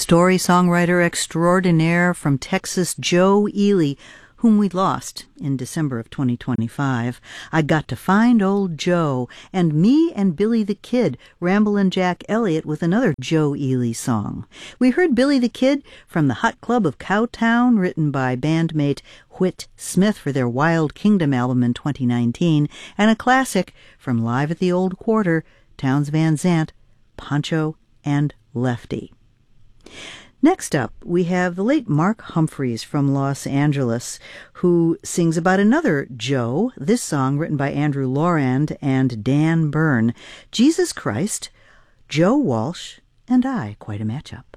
story songwriter extraordinaire from Texas, Joe Ely, whom we lost in December of 2025. I got to find old Joe, and me and Billy the Kid, Ramblin' Jack Elliott, with another Joe Ely song. We heard Billy the Kid from the Hot Club of Cowtown, written by bandmate Whit Smith for their Wild Kingdom album in 2019, and a classic from Live at the Old Quarter, Townes Van Zandt, Pancho and Lefty. Next up, we have the late Mark Humphreys from Los Angeles, who sings about another Joe, this song written by Andrew Lorand and Dan Byrne, Jesus Christ, Joe Walsh, and I. Quite a matchup.